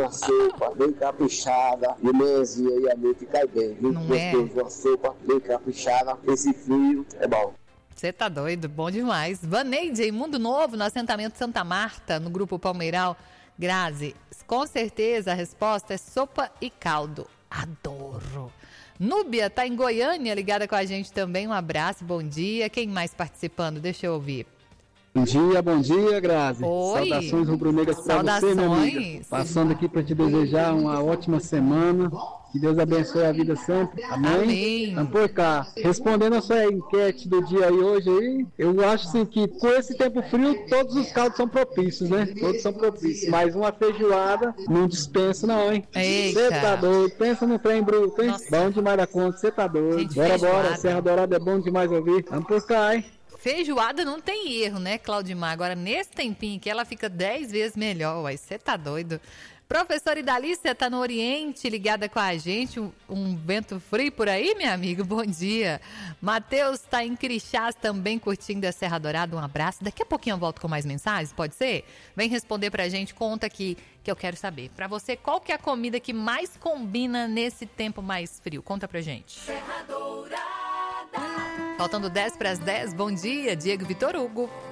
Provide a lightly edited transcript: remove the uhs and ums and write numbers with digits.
uma sopa bem caprichada, de manhãzinha e à noite cai bem. Muito gostoso, uma sopa bem caprichada, esse frio é bom. Você tá doido, bom demais. Vaneide, em Mundo Novo, no assentamento Santa Marta, no Grupo Palmeiral. Grazi, com certeza a resposta é sopa e caldo. Adoro. Núbia tá em Goiânia, ligada com a gente também. Um abraço, bom dia. Quem mais participando? Deixa eu ouvir. Bom dia, Grazi. Oi. Saudações rubro-negras para você, minha amiga. Passando aqui para te desejar uma ótima semana. Que Deus abençoe a vida sempre. Amém. Vamos por cá. Respondendo a sua enquete do dia aí hoje aí, eu acho assim que com esse tempo frio, todos os caldos são propícios, né? Todos são propícios. Mas uma feijoada não dispensa não, hein? Você tá doido. Pensa no trem bruto, hein? Nossa. Bom demais da conta, você tá doido. Gente, bora. Serra Dourada é bom demais ouvir. Vamos por cá, hein? Feijoada não tem erro, né, Claudimar? Agora, nesse tempinho que ela fica 10 vezes melhor, uai, você tá doido. Professora Idalícia tá no Oriente, ligada com a gente, um vento frio por aí, minha amiga, bom dia. Matheus tá em Crixás também, curtindo a Serra Dourada, um abraço. Daqui a pouquinho eu volto com mais mensagens, pode ser? Vem responder pra gente, conta aqui, que eu quero saber. Pra você, qual que é a comida que mais combina nesse tempo mais frio? Conta pra gente. Serra Dourada. Faltando 10 para as 10, bom dia, Diego Vitor Hugo.